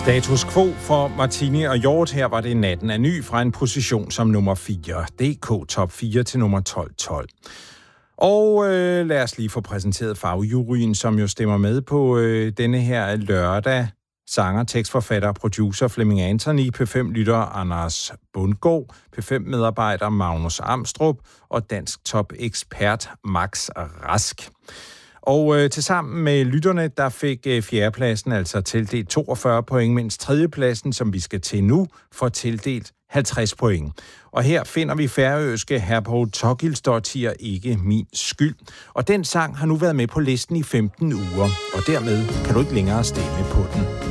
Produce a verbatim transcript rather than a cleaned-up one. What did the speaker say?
Status quo for Martini og Hjort. Her var det natten af ny fra en position som nummer fire. D K top fire til nummer tolv tolv. Og øh, lad os lige få præsenteret fagjuryen, som jo stemmer med på øh, denne her lørdag. Sanger, tekstforfatter og producer Flemming Anthony, P fem-lytter Anders Bundgaard, P fem-medarbejder Magnus Amstrup og dansk top-ekspert Max Rask. Og øh, tilsammen med lytterne, der fik øh, fjerdepladsen altså tildelt toogfyrre point, mens tredjepladsen, som vi skal til nu, får tildelt halvtreds point. Og her finder vi færøske Herborg Togilsdottir, Ikke min skyld. Og den sang har nu været med på listen i femten uger, og dermed kan du ikke længere stemme på den.